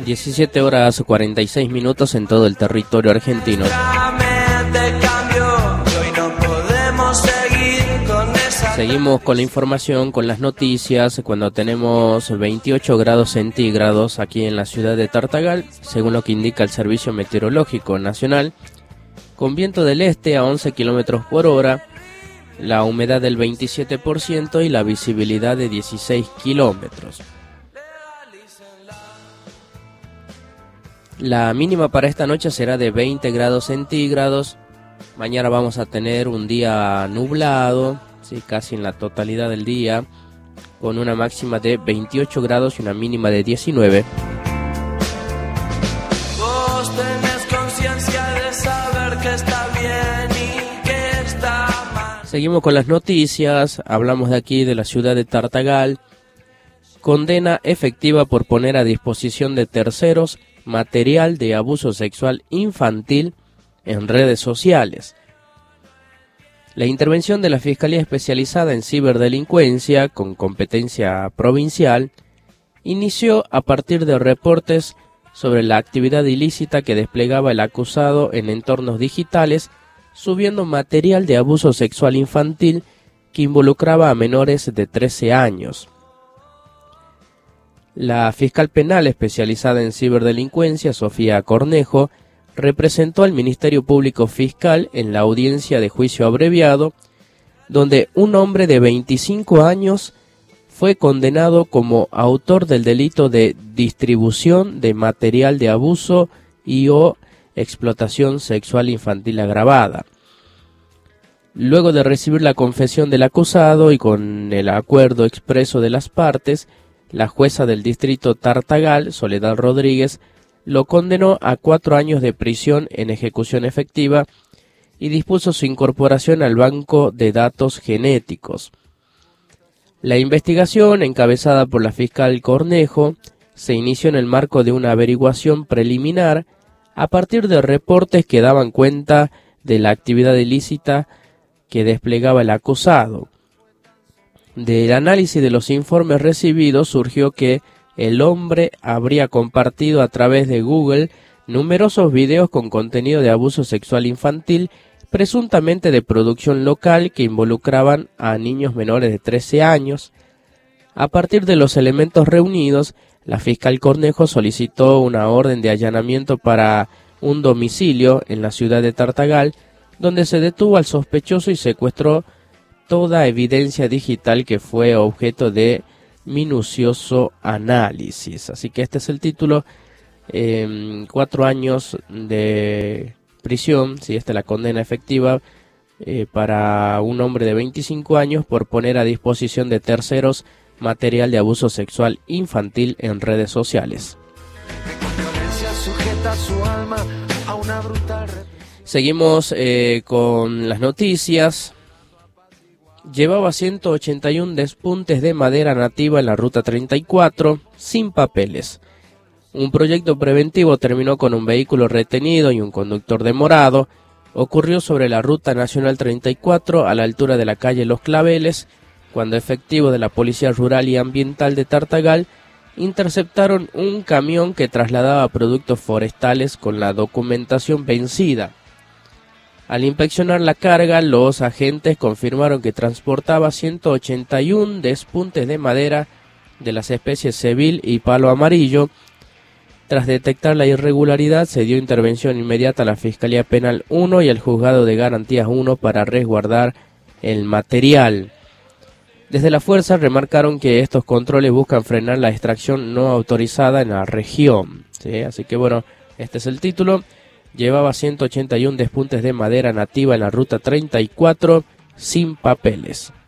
17 horas 46 minutos en todo el territorio argentino. Seguimos con la información, con las noticias, cuando tenemos 28 grados centígrados aquí en la ciudad de Tartagal, según lo que indica el Servicio Meteorológico Nacional, con viento del este a 11 kilómetros por hora, la humedad del 27% y la visibilidad de 16 kilómetros. La mínima para esta noche será de 20 grados centígrados. Mañana vamos a tener un día nublado, sí, casi en la totalidad del día, con una máxima de 28 grados y una mínima de 19. Vos tenés conciencia de saber que está bien y que está mal. Seguimos con las noticias. Hablamos de aquí de la ciudad de Tartagal. Condena efectiva por poner a disposición de terceros material de abuso sexual infantil en redes sociales. La intervención de la Fiscalía Especializada en Ciberdelincuencia, con competencia provincial, inició a partir de reportes sobre la actividad ilícita que desplegaba el acusado en entornos digitales, subiendo material de abuso sexual infantil que involucraba a menores de 13 años. La fiscal penal especializada en ciberdelincuencia, Sofía Cornejo, representó al Ministerio Público Fiscal en la audiencia de juicio abreviado, donde un hombre de 25 años fue condenado como autor del delito de distribución de material de abuso y o explotación sexual infantil agravada. Luego de recibir la confesión del acusado y con el acuerdo expreso de las partes, la jueza del distrito Tartagal, Soledad Rodríguez, lo condenó a 4 años de prisión en ejecución efectiva y dispuso su incorporación al banco de datos genéticos. La investigación, encabezada por la fiscal Cornejo, se inició en el marco de una averiguación preliminar a partir de reportes que daban cuenta de la actividad ilícita que desplegaba el acusado. Del análisis de los informes recibidos surgió que el hombre habría compartido a través de Google numerosos videos con contenido de abuso sexual infantil, presuntamente de producción local, que involucraban a niños menores de 13 años. A partir de los elementos reunidos, la fiscal Cornejo solicitó una orden de allanamiento para un domicilio en la ciudad de Tartagal, donde se detuvo al sospechoso y secuestró toda evidencia digital que fue objeto de minucioso análisis. Así que este es el título, 4 años de prisión, si esta es la condena efectiva para un hombre de 25 años por poner a disposición de terceros material de abuso sexual infantil en redes sociales. Seguimos con las noticias. Llevaba 181 despuntes de madera nativa en la Ruta 34 sin papeles. Un proyecto preventivo terminó con un vehículo retenido y un conductor demorado. Ocurrió sobre la Ruta Nacional 34 a la altura de la calle Los Claveles, cuando efectivos de la Policía Rural y Ambiental de Tartagal interceptaron un camión que trasladaba productos forestales con la documentación vencida. Al inspeccionar la carga, los agentes confirmaron que transportaba 181 despuntes de madera de las especies Seville y palo amarillo. Tras detectar la irregularidad, se dio intervención inmediata a la Fiscalía Penal 1 y al Juzgado de Garantías 1 para resguardar el material. Desde la fuerza remarcaron que estos controles buscan frenar la extracción no autorizada en la región. ¿Sí? Así que bueno, este es el título. Llevaba 181 despuntes de madera nativa en la Ruta 34 sin papeles.